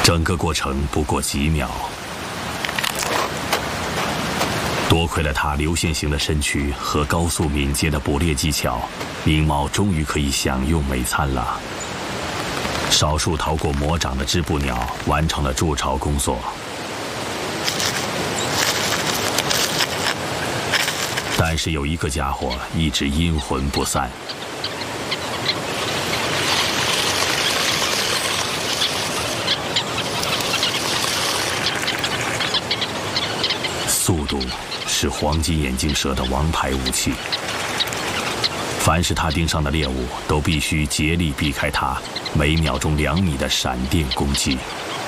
整个过程不过几秒。多亏了他流线型的身躯和高速敏捷的捕猎技巧，狞猫终于可以享用美餐了。少数逃过魔掌的织布鸟完成了筑巢工作，但是有一个家伙一直阴魂不散。速度是黄金眼镜蛇的王牌武器，凡是它盯上的猎物都必须竭力避开它每秒钟2米的闪电攻击。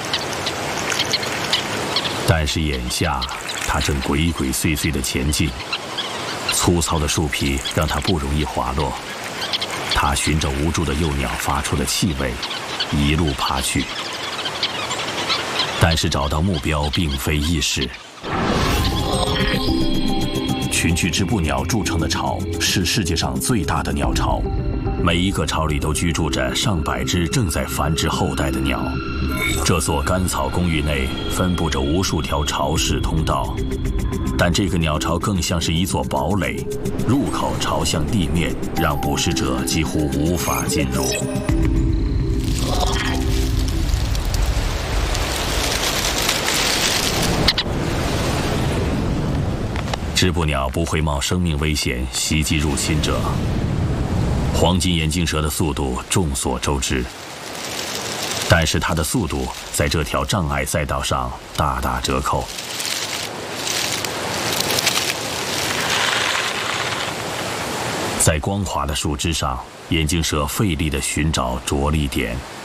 但是眼下它正鬼鬼祟祟地前进，粗糙的树皮让它不容易滑落。它循着无助的幼鸟发出的气味一路爬去，但是找到目标并非易事。群居织布鸟筑成的巢是世界上最大的鸟巢，每一个巢里都居住着上百只正在繁殖后代的鸟。这座干草公寓内分布着无数条巢式通道，但这个鸟巢更像是一座堡垒，入口朝向地面，让捕食者几乎无法进入。织布鸟不会冒生命危险袭击入侵者。黄金眼镜蛇的速度众所周知，但是它的速度在这条障碍赛道上大打折扣。在光滑的树枝上，眼镜蛇费力地寻找着力点。